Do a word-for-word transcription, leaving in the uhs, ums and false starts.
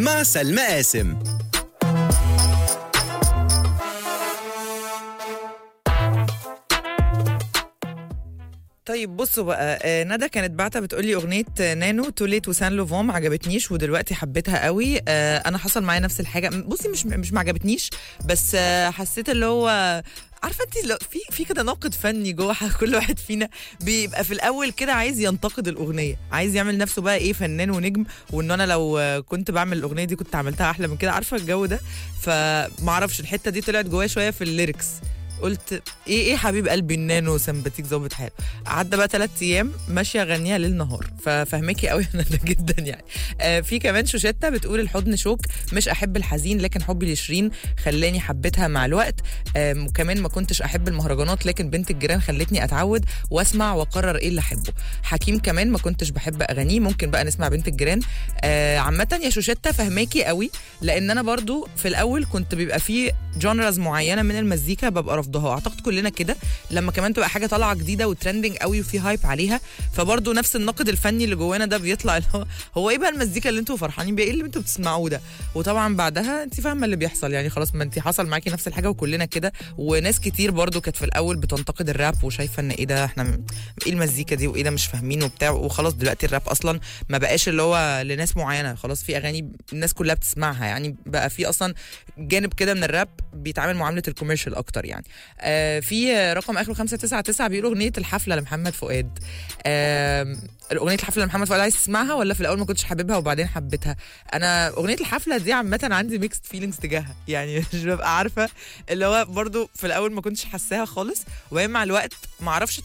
مع سلمى قاسم. طيب بصوا بقى، آه ندى كانت بعتها بتقولي اغنيه نانو توليت وسان لوفون ما عجبتنيش ودلوقتي حبيتها قوي. آه انا حصل معايا نفس الحاجه. بصي مش مش ما عجبتنيش، بس آه حسيت اللي هو عارفه انت في في كده ناقد فني جوه كل واحد فينا بيبقى في الاول كده عايز ينتقد الاغنيه، عايز يعمل نفسه بقى ايه فنان ونجم، وان انا لو كنت بعمل الاغنيه دي كنت عملتها احلى من كده، عارفه الجو ده. فمعرفش الحته دي طلعت جوايا شويه في الليركس. قلت ايه ايه حبيب قلبي النانو سمباتيك ظابط حاله. عدى بقى ثلاث ايام ماشيه اغنيها ليل نهار، ففهمكي قوي انا ده جدا يعني. آه في كمان شوشتة بتقول الحضن شوك، مش احب الحزين لكن حبي لشيرين خلاني حبيتها مع الوقت. آه وكمان ما كنتش احب المهرجانات لكن بنت الجيران خلتني اتعود واسمع واقرر ايه اللي احبه. حكيم كمان ما كنتش بحب اغانيه. ممكن بقى نسمع بنت الجيران. آه عامه يا شوشتة فهماكي قوي، لان انا برضو في الاول كنت بيبقى في جونرز معينه من المزيكا ببقى رافضها، اعتقد كلنا كده. لما كمان تبقى حاجه طالعه جديده وترندنج قوي وفي هايب عليها، فبرضه نفس النقد الفني اللي جوانا ده بيطلع اللي هو هو ايه بقى المزيكا اللي انتوا فرحانين بيها، ايه اللي انتوا بتسمعوه ده. وطبعا بعدها انت فاهمه اللي بيحصل يعني، خلاص ما انت حصل معاكي نفس الحاجه وكلنا كده. وناس كتير برضه كانت في الاول بتنتقد الراب وشايفه ان ايه ده، احنا ايه المزيكا دي وايه ده مش فاهمين وبتاع. وخلاص دلوقتي الراب اصلا ما بقاش اللي هو لناس معينه، خلاص في اغاني الناس كلها بتسمعها يعني. بقى في اصلا جانب كده من الراب بيتعامل معامله الكوميرشال اكتر يعني. آه في رقم اخره خمسة تسعة تسعة بيقول اغنيه الحفله لمحمد فؤاد. آه اغنيه الحفله لمحمد فؤاد عايز تسمعها ولا في الاول ما كنتش حاببها وبعدين حبيتها؟ انا اغنيه الحفله دي عامه عندي ميكست فيلينجز تجاهها يعني، مش ببقى عارفه اللي هو برضو في الاول ما كنتش حاساها خالص، وبعدين مع الوقت ما اعرفش